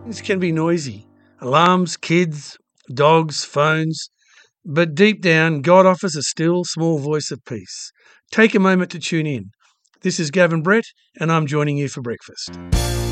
Things can be noisy. Alarms, kids, dogs, phones. But deep down, God offers a still, small voice of peace. Take a moment to tune in. This is Gavin Brett, and I'm joining you for breakfast.